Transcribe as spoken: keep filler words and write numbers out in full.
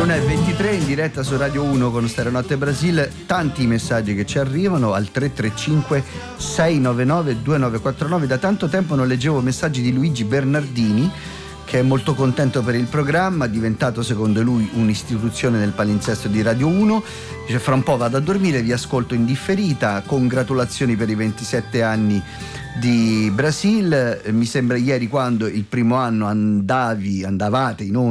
l'una e ventitré in diretta su Radio uno con Stereonotte Brasil. Tanti messaggi che ci arrivano al tre tre cinque sei nove nove due nove quattro nove. Da tanto tempo non leggevo messaggi di Luigi Bernardini, che è molto contento per il programma, diventato secondo lui un'istituzione nel palinsesto di Radio uno. Dice: fra un po' vado a dormire, vi ascolto in differita, congratulazioni per i ventisette anni di Brasil. Mi sembra ieri quando il primo anno andavi andavate in onda